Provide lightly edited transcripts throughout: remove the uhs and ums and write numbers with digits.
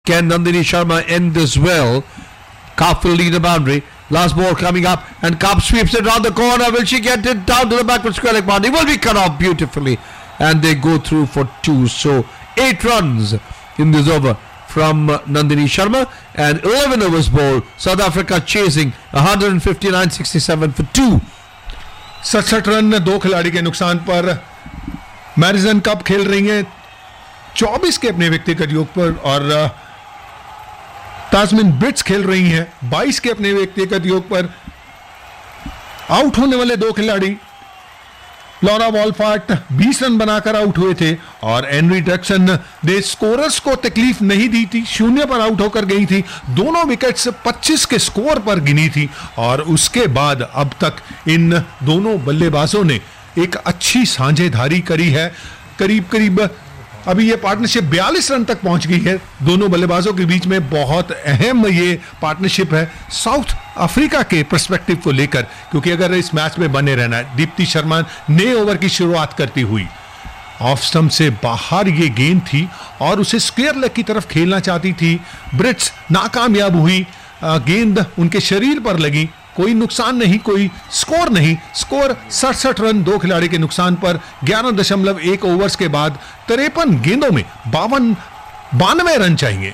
Can Nandini Sharma end this well? Cup will lead the boundary. Last ball coming up, and Cup sweeps it round the corner. Will she get it down to the backward square leg boundary? Will be cut off beautifully, and they go through for 2. So 8 runs in this over from Nandini Sharma, and 11 overs bowled. South Africa chasing 159.67 for 2. 67 run 2 खिलाड़ी के नुकसान पर मैरिसन cup खेल रही हैं 24 के अपने व्यक्तिगत योग पर, और तास्मिन ब्रिट्स खेल रही हैं 22 के अपने व्यक्तिगत योग पर. आउट होने वाले 2 खिलाड़ी लॉरा वॉलफार्ट 20 रन बनाकर आउट हुए थे, और एनरी डक्सन ने स्कोरर्स को तकलीफ नहीं दी थी, 0 पर आउट होकर गई थी. दोनों विकेट्स 25 के स्कोर पर गिनी थी, और उसके बाद अब तक इन दोनों बल्लेबाजों ने एक अच्छी साझेदारी करी है. करीब करीब अभी ये पार्टनरशिप 42 रन तक पहुंच गई है दोनों बल्लेबाजों के बीच में. बहुत अहम ये पार्टनरशिप है साउथ अफ्रीका के पर्सपेक्टिव को लेकर, क्योंकि अगर इस मैच में बने रहना है. दीप्ति शर्मा नए ओवर की शुरुआत करती हुई ऑफ स्टंप से बाहर ये गेंद थी और उसे स्क्वायर लेग की तरफ खेलना चाहती थी. ब्रिट्स नाकामयाब हुई, गेंद उनके शरीर पर लगी. कोई नुकसान नहीं, कोई स्कोर नहीं. स्कोर 67 रन 2 खिलाड़ी के नुकसान पर 11.1 ओवर्स के बाद 53 गेंदों में 92 रन चाहिए.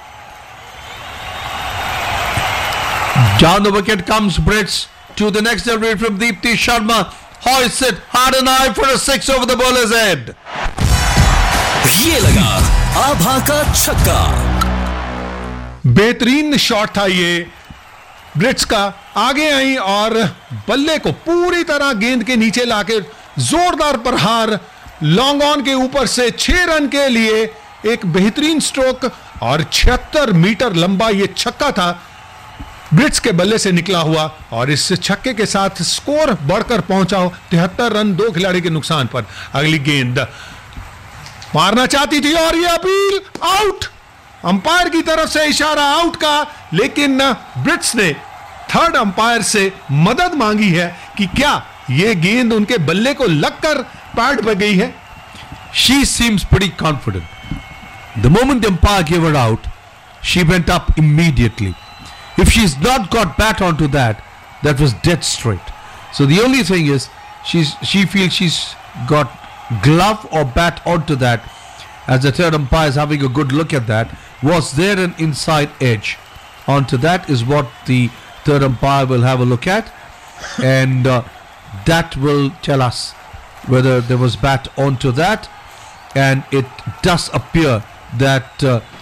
Down the wicket comes Brits to the next delivery from Deepti Sharma. Hoists it hard and high for a 6 over the bowler's head. ये लगा आभा का छक्का. बेहतरीन शॉट था ये ब्रिट्स का. आगे आई और बल्ले को पूरी तरह गेंद के नीचे लाके जोरदार प्रहार. लॉन्ग ऑन के ऊपर से 6 रन के लिए एक बेहतरीन स्ट्रोक, और 76 मीटर लंबा ये छक्का था ब्रिट्स के बल्ले से निकला हुआ, और इस छक्के के साथ स्कोर बढ़कर पहुंचा 73 रन 2 खिलाड़ी के नुकसान पर. अगली गेंद मारना चाहती थी और ये अपील आउट. अंपायर की तरफ से इशारा आउट का, लेकिन ब्रिट्स ने थर्ड अंपायर से मदद मांगी है कि क्या ये गेंद उनके बल्ले को लगकर पैड पर गई है. She seems pretty confident. The moment the umpire gave her out, she went up immediately. If she's not got bat onto that, that was dead straight. So the only thing is, she feels she's got glove or bat onto that. As the third umpire is having a good look at that, was there an inside edge onto that is what the third umpire will have a look at, and that will tell us whether there was bat onto that. And it does appear that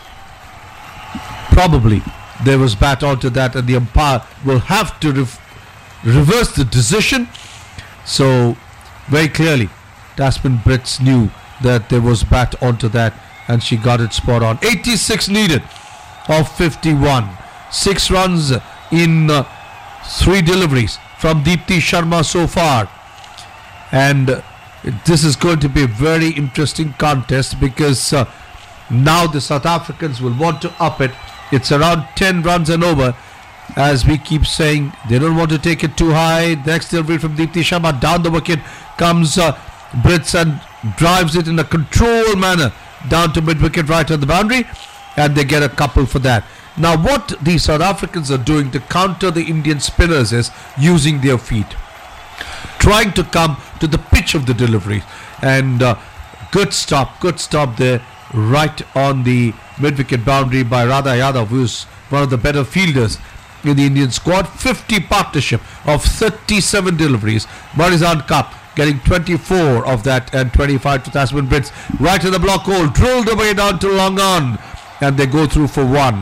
probably there was bat onto that, and the umpire will have to reverse the decision. So very clearly Tasmin Brits knew that there was bat onto that, and she got it spot on. 86 needed of 51. 6 runs in 3 deliveries from Deepti Sharma so far, and this is going to be a very interesting contest, because now the South Africans will want to up it. It's around 10 runs and over, as we keep saying. They don't want to take it too high. The next delivery from Deepti Sharma, down the wicket comes Brits and drives it in a controlled manner down to mid-wicket right on the boundary, and they get a couple for that. Now what the South Africans are doing to counter the Indian spinners is using their feet, trying to come to the pitch of the delivery, and good stop there right on the mid-wicket boundary by Radha Yadav, who's one of the better fielders in the Indian squad. 50 partnership of 37 deliveries. Marizan Cup getting 24 of that, and 25 to Tasmin Brits right in the block hole, drilled away down to long on, and they go through for 1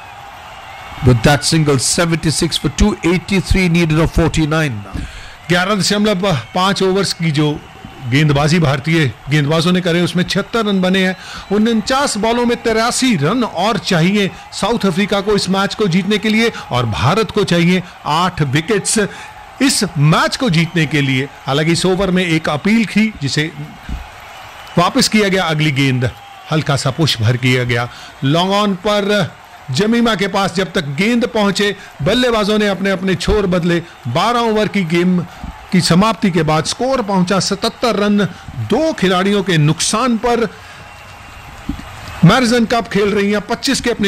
with that single. 76 for 2, 83 needed of 49. 11.5 overs की जो गेंदबाजी भारतीय गेंदबाजों ने करे, उसमें 76 run बने हैं. 49 बॉलों में 83 रन और चाहिए साउथ अफ्रीका को इस मैच को जीतने के लिए, और भारत को चाहिए 8 विकेट्स इस मैच को जीतने के लिए. हालांकि इस ओवर में एक अपील थी जिसे वापस किया गया. अगली गेंद हल्का सा पुश भर किया गया. लॉन्ग ऑन पर जमीमा के पास जब तक गेंद पहुंचे, बल्लेबाजों ने अपने अपने छोर बदले. 12 ओवर की गेम की समाप्ति के बाद स्कोर पहुंचा 77 रन 2 खिलाड़ियों के नुकसान पर. मैरिसन कप खेल रही हैं 25 के अपने